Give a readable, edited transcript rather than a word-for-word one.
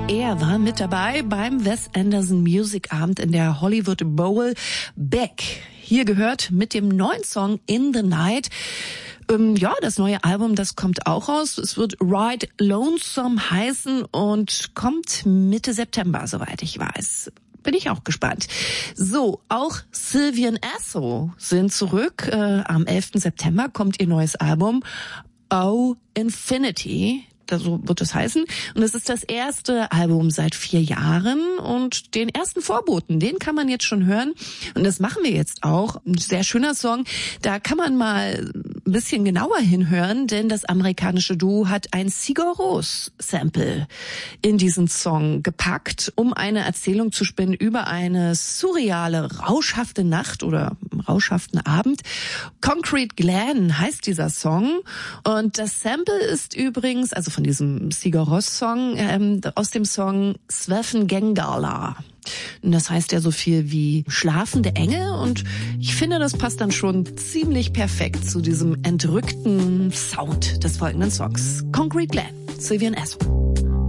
Er war mit dabei beim Wes Anderson Music Abend in der Hollywood Bowl. Beck, hier gehört mit dem neuen Song In the Night. Ja, das neue Album, das kommt auch raus. Es wird Ride Lonesome heißen und kommt Mitte September, soweit ich weiß. Bin ich auch gespannt. So, auch Sylvian Esso sind zurück. Am 11. September kommt ihr neues Album Oh Infinity. So wird es heißen. Und es ist das erste Album seit 4 Jahren und den ersten Vorboten, den kann man jetzt schon hören. Und das machen wir jetzt auch. Ein sehr schöner Song. Da kann man mal ein bisschen genauer hinhören, denn das amerikanische Duo hat ein Sigur Rós Sample in diesen Song gepackt, um eine Erzählung zu spinnen über eine surreale, rauschhafte Nacht oder rauschhaften Abend. Concrete Glen heißt dieser Song. Und das Sample ist übrigens, also von diesem Sigur Rós Song, aus dem Song Sveffen Gengala. Das heißt ja so viel wie schlafende Engel und ich finde, das passt dann schon ziemlich perfekt zu diesem entrückten Sound des folgenden Songs. Concrete Glen, Sylvian Esso.